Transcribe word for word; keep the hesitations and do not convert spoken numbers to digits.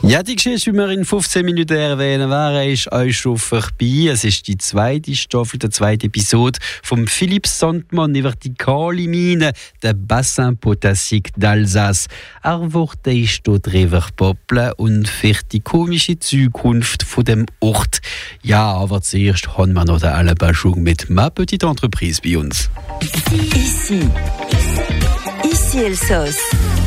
Ja, die Geschichte, wie wir in fünfzehn Minuten erwähnen werden, ist euch schon vorbei. Es ist die zweite Staffel, die zweite Episode von Philipp Sandmann über die Kalimine, der Bassin Potassique d'Alsace. Er wurde dort drüber poppeln und für die komische Zukunft von dem Ort. Ja, aber zuerst haben wir noch den Alabachung mit «Ma petite Entreprise» bei uns. Ici, ici, ici Elsos.